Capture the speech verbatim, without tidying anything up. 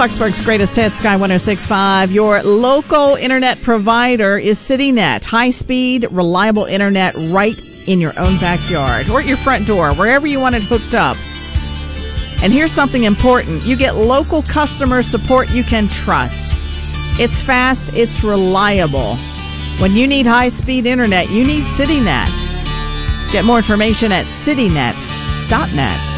Clarksburg's greatest hit, Sky one oh six point five. Your local internet provider is CityNet. High-speed, reliable internet right in your own backyard or at your front door, wherever you want it hooked up. And here's something important. You get local customer support you can trust. It's fast. It's reliable. When you need high-speed internet, you need CityNet. Get more information at citynet dot net.